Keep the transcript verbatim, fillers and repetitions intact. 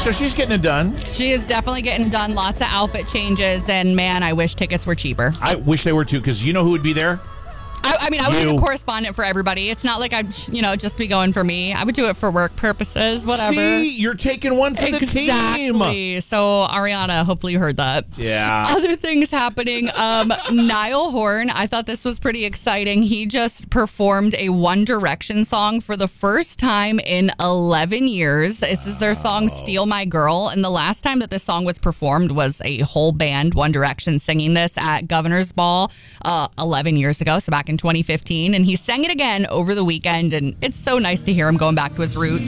So she's getting it done. She is definitely getting it done. Lots of outfit changes. And man, I wish tickets were cheaper. I wish they were too, because you know who would be there? I, I mean, I would You. be the correspondent for everybody. It's not like I'd, you know, just be going for me. I would do it for work purposes, whatever. See, you're taking one for the team. Exactly. So, Ariana, hopefully you heard that. Yeah. Other things happening. Um, Niall Horan, I thought this was pretty exciting. He just performed a One Direction song for the first time in eleven years. This is their song, Steal My Girl. And the last time that this song was performed was a whole band, One Direction, singing this at Governor's Ball uh, eleven years ago. So back in twenty fifteen. And he sang it again over the weekend. And it's so nice to hear him going back to his roots.